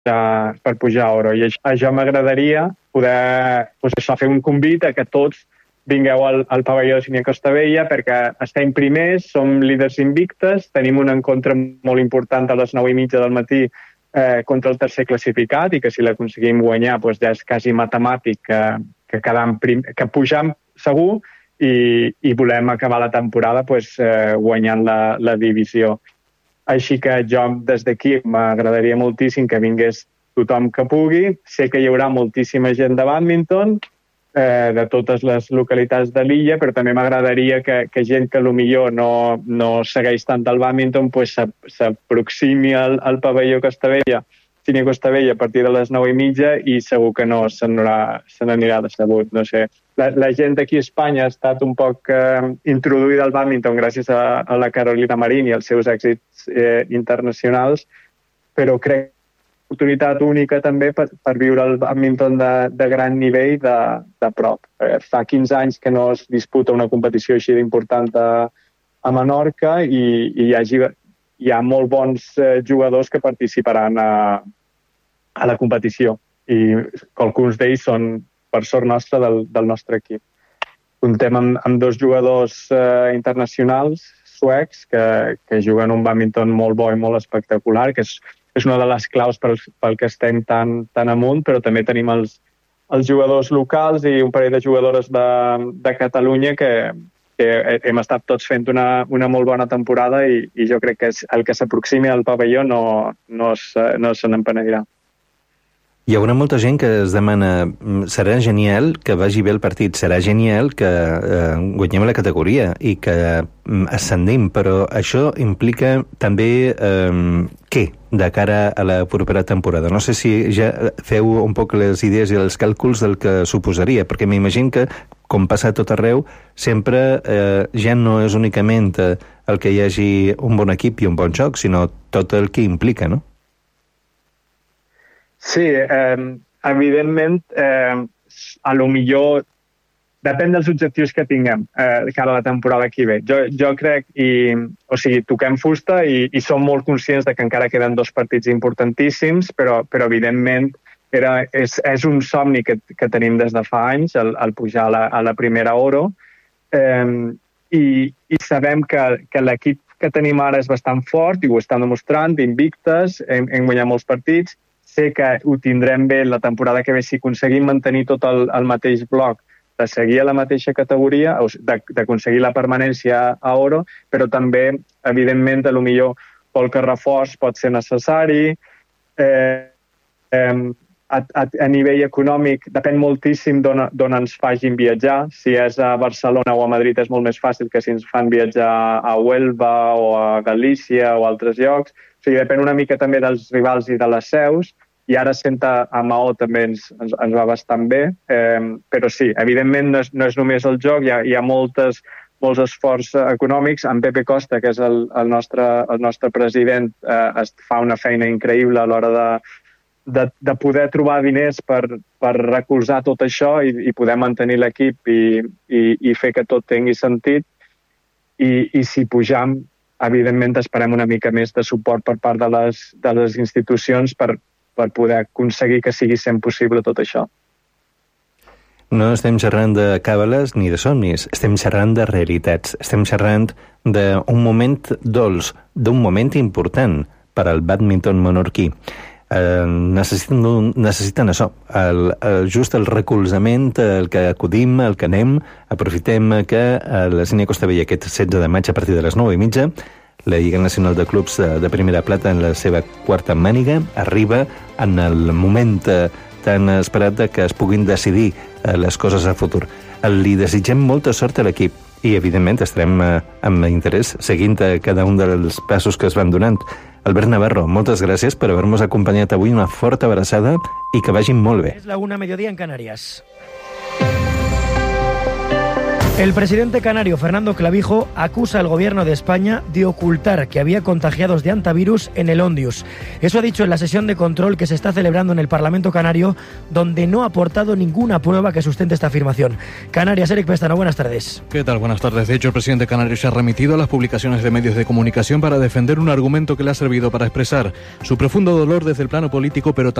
pujar a Oro. I això m'agradaria poder fer un convit a que tots vingueu al pavelló de Cine Costa Vella, perquè estem primers, som líders invictes, tenim un encontre molt important a les 9:30 del matí contra el tercer classificat, i que si l'aconseguim guanyar ja és quasi matemàtic que pugem segur, i volem acabar la temporada guanyant la divisió. Així que jo des d'aquí m'agradaria moltíssim que vingués tothom que pugui. Sé que hi haurà moltíssima gent de bàdminton, de totes les localitats de l'illa, però també m'agradaria que gent que potser no segueix tant el bàdminton s'aproximi al pavelló Cine Costa Vella a partir de les 9:30, i segur que no se n'anirà decebut. No sé. La gent d'aquí a Espanya ha estat un poc introduïda al bàdminton gràcies a la Carolina Marín i als seus èxits internacionals, però crec que oportunitat única també per viure el bàdminton de gran nivell de prop. Fa 15 anys que no es disputa una competició així d'important a Menorca, i hi ha molt bons jugadors que participaran a la competició, i alguns d'ells són, per sort nostra, del nostre equip. Comptem amb 2 jugadors internacionals suecs que juguen un bàdminton molt bo i molt espectacular, que és una de les claus pel que estem tan amunt, però també tenim els jugadors locals i un parell de jugadores de Catalunya que hem estat tots fent una molt bona temporada, i jo crec que el que s'aproximi al pavelló no se n'empenedirà. Hi haurà molta gent que es demana: serà genial que vagi bé el partit, serà genial que guanyem la categoria i que ascendim, però això implica també què de cara a la propera temporada? No sé si ja feu un poc les idees i els càlculs del que suposaria, perquè m'imagino que, com passa a tot arreu, sempre ja no és únicament el que hi hagi un bon equip i un bon joc, sinó tot el que implica, no? Sí, evidentment, a lo millor depèn dels objectius que tinguem de cara a la temporada que ve. Jo crec, toquem fusta i som molt conscients de que encara queden 2 partits importantíssims, però evidentment és un somni que tenim des de fa anys, el pujar a la primera Oro, i sabem que l'equip que tenim ara és bastant fort, i ho estan demostrant, invictes, hem guanyat molts partits. Sé que ho tindrem bé la temporada que ve si aconseguim mantenir tot el mateix bloc, de seguir a la mateixa categoria, d'aconseguir la permanència a Oro, però també, evidentment, potser qualque reforç pot ser necessari. A nivell econòmic depèn moltíssim d'on ens facin viatjar. Si és a Barcelona o a Madrid és molt més fàcil que si ens fan viatjar a Huelva o a Galícia o a altres llocs. O sigui, depèn una mica també dels rivals i de les seus, i ara sent a Maó també ens va bastant bé, però sí, evidentment no és només el joc, hi ha molts esforços econòmics. En Pepe Costa, que és el nostre president, fa una feina increïble a l'hora de poder trobar diners per recolzar tot això i poder mantenir l'equip i fer que tot tingui sentit. I si pujam, evidentment esperem una mica més de suport per part de les institucions per poder aconseguir que sigui sent possible tot això. No estem xerrant de càbales ni de somnis, estem xerrant de realitats, estem xerrant d'un moment dolç, d'un moment important per al bàdminton menorquí. Necessiten això, just el recolzament, el que acudim, el que anem. Aprofitem que la Cine Costa Vella aquest 16 de maig a partir de les 9:30, la Lliga Nacional de Clubs de Primera Plata en la seva 4ª màniga arriba en el moment tan esperat que es puguin decidir les coses a futur. Li desitgem molta sort a l'equip i, evidentment, estarem amb interès seguint cada un dels passos que es van donant. Albert Navarro, moltes gràcies per haver-nos acompanyat avui, una forta abraçada i que vagin molt bé. És la 1:00 mediodía en Canarias. El presidente canario Fernando Clavijo acusa al gobierno de España de ocultar que había contagiados de antivirus en el Ondius. Eso ha dicho en la sesión de control que se está celebrando en el Parlamento canario, donde no ha aportado ninguna prueba que sustente esta afirmación. Canarias, Eric Pestano, buenas tardes. ¿Qué tal? Buenas tardes. De hecho, el presidente canario se ha remitido a las publicaciones de medios de comunicación para defender un argumento que le ha servido para expresar su profundo dolor desde el plano político, pero